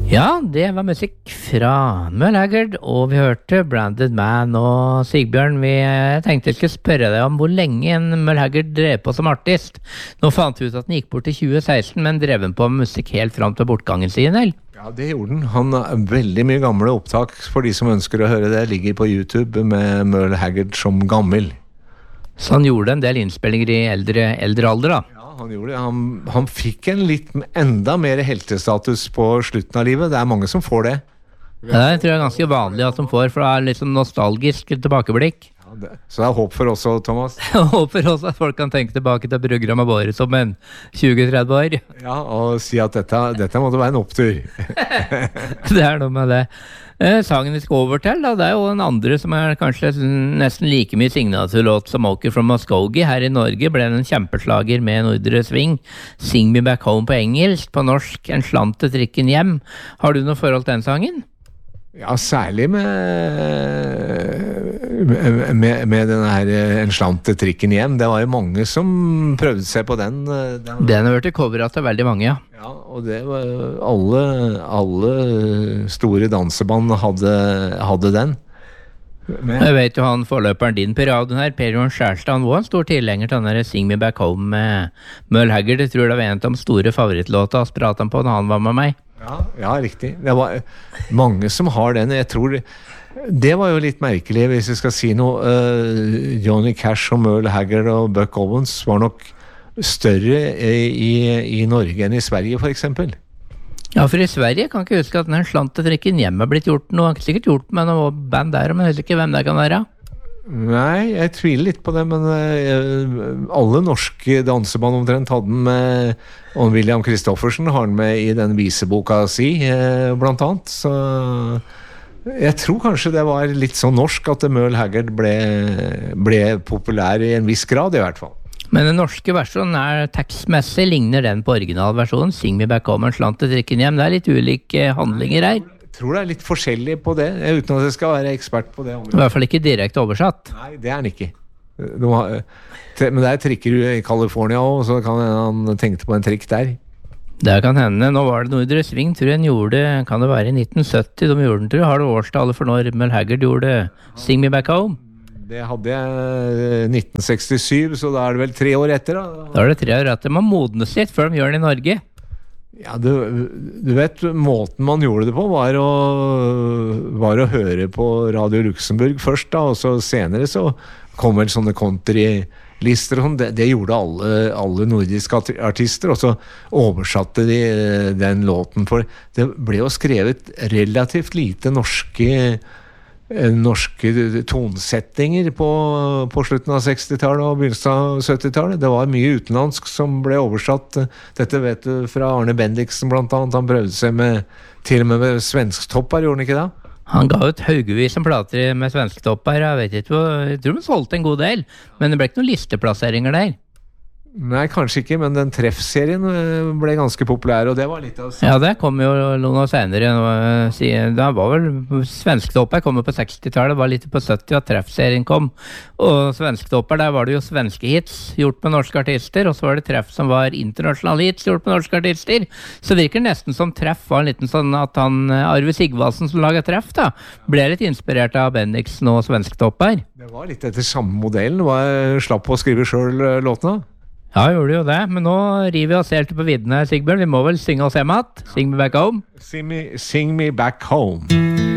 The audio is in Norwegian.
Ja, det var musikk fra Merle Haggard, og vi hørte Branded Man. Og Sigbjørn, jeg tenkte jeg skulle spørre deg om hvor lenge en Merle Haggard drev på som artist. Nå fant vi ut at den gikk bort i 2016, men drev den på med musikk helt fram til bortgangen sin, eller? Ja, det gjorde den. Han har veldig mye gamle opptak, for de som ønsker å høre det, ligger på YouTube med Merle Haggard som gammel. Så han gjorde en del innspillinger i eldre alder, da? Han gjorde det. Han fikk en litt enda mer heltestatus på slutten av livet. Det er mange som får det. Ja, det tror jeg er ganske vanlig at de får, for det er litt sånn nostalgisk tilbakeblikk. Ja, så det er håp for oss også, Thomas. Jeg håper også at folk kan tenke tilbake til programmet våre som en 20-30 år. Ja, og si at dette måtte være en opptur. Det er noe med det. Sangen vi skal over til, da, det er jo den andre som er kanskje nesten like mye signaturlåt som Walker from Muskogee. Her i Norge ble den en kjempeslager med Nordre Sving. Sing Me Back Home på engelsk, på norsk En slant til trikken hjem. Har du noe forhold til den sangen? Ja, særlig med denne her En slant til trikken hjem. Det var jo mange som prøvde seg på den. Den har vært coveret til veldig mange, ja. Ja, og det var alle store danseband hadde den. Jeg vet jo han forløperen din på radioen her, Per Johan Skjærstad, han var en stor tilhenger til denne Sing Me Back Home med Merle Haggard. Jeg tror det var en av de store favorittlåta vi pratet han på når han var med meg. Ja, riktig. Det var mange som har den. Jeg tror det var jo litt merkelig, hvis jeg skal si noe. Johnny Cash og Merle Haggard og Buck Owens var nok større i Norge enn i Sverige, for eksempel. Ja, for i Sverige kan ikke huske at den slant til trikken hjem har blitt gjort noe. Han har sikkert gjort med noe band der, men jeg husker ikke hvem det kan være. Nei, jeg tviler litt på det, men alle norske danseband omtrent hadde den med, og William Christoffersen har den med i den viseboka si, blant annet. Så jeg tror kanskje det var litt sånn norsk at Merle Haggard ble populær i en viss grad, i hvert fall. Men den norske versjonen tekstmessig ligner den på originalversjonen. Sing Me Back Home, En slant til trikken hjem. Det er litt ulike handlinger her. Jeg tror det er litt forskjellig på det, uten at jeg skal være ekspert på det området. I hvert fall ikke direkte oversatt. Nei, det er den ikke. Men det er trikker i California også, så kan han tenkte på en trikk der. Det kan hende. Nå var det Nordre Sving, tror jeg den gjorde, kan det være i 1970 de gjorde den, tror jeg. Har du årstallet for når Merle Haggard gjorde Sing Me Back Home? Det hadde jeg 1967, så da er det vel 3 år etter da. Da er det 3 år etter. Man modnes litt før de gjør den i Norge. Ja, du vet, måten man gjorde det på var å høre på Radio Luxembourg først da, og så senere så kom vel sånne countrylister og sånn. Det gjorde alle nordiske artister, og så oversatte de den låten, for det ble jo skrevet relativt lite norske tonsettinger på slutten av 60-tallet og begynnelsen av 70-tallet. Det var mye utenlandsk som ble oversatt. Dette vet du fra Arne Bendiksen blant annet. Han prøvde seg til og med svensktopper, gjorde han ikke det? Han ga ut haugevis som plater med svensktopper. Jeg tror de solgte en god del, men det ble ikke noen listeplasseringer der. Nei, kanskje ikke, men den treffserien ble ganske populær, og det var litt av... Ja, det kom jo noen år senere. Det var vel Svensktopper kom jo på 60-tallet, det var litt på 70 at treffserien kom. Og Svensktopper, der var det jo svenske hits gjort med norske artister, og så var det treff som var internasjonale hits gjort med norske artister. Så det virker nesten som treff var en liten sånn at Arve Sigvaldsen som laget treff da, ble litt inspirert av Bendiksen og Svensktopper. Det var litt etter samme modellen, slapp å skrive selv låtene. Ja, gjorde jo det, men nå river vi oss helt på vidden her, Sigbjørn. Vi må vel synge oss hjem at? Sing Me Back Home? Sing me back home.